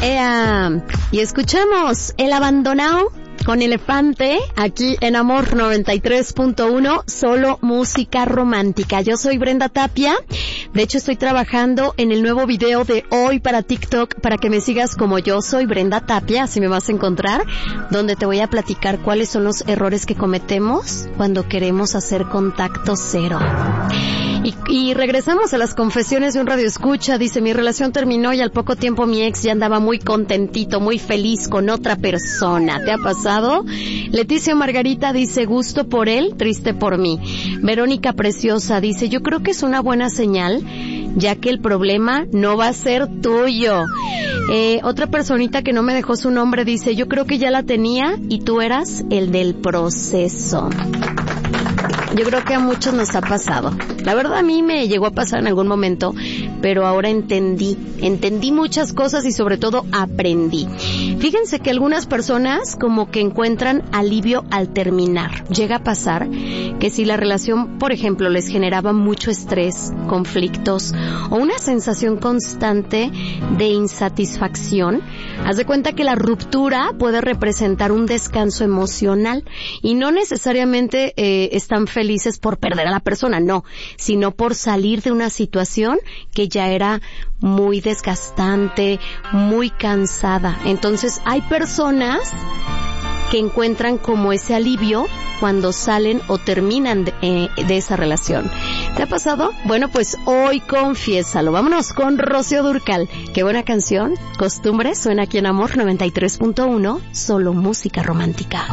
Y escuchamos El Abandonado con Elefante, aquí en Amor 93.1, solo música romántica. Yo soy Brenda Tapia. De hecho, estoy trabajando en el nuevo video de hoy para TikTok, para que me sigas como Yo Soy Brenda Tapia, así me vas a encontrar, donde te voy a platicar cuáles son los errores que cometemos cuando queremos hacer contacto cero. Y regresamos a las confesiones de un radioescucha. Dice, mi relación terminó y al poco tiempo mi ex ya andaba muy contentito, muy feliz con otra persona. ¿Te ha pasado? Leticia Margarita dice, gusto por él, triste por mí. Verónica Preciosa dice, yo creo que es una buena señal, ya que el problema no va a ser tuyo. Otra personita que no me dejó su nombre dice, yo creo que ya la tenía y tú eras el del proceso. Yo creo que a muchos nos ha pasado. La verdad a mí me llegó a pasar en algún momento, pero ahora entendí muchas cosas y sobre todo aprendí. Fíjense que algunas personas como que encuentran alivio al terminar. Llega a pasar que si la relación, por ejemplo, les generaba mucho estrés, conflictos o una sensación constante de insatisfacción, haz de cuenta que la ruptura puede representar un descanso emocional y no necesariamente están felices por perder a la persona, no, sino por salir de una situación que ya era muy desgastante, muy cansada. Entonces hay personas que encuentran como ese alivio cuando salen o terminan de esa relación. ¿Te ha pasado? Bueno, pues hoy confiésalo. Vámonos con Rocío Dúrcal. Qué buena canción. Costumbre suena aquí en Amor 93.1, solo música romántica.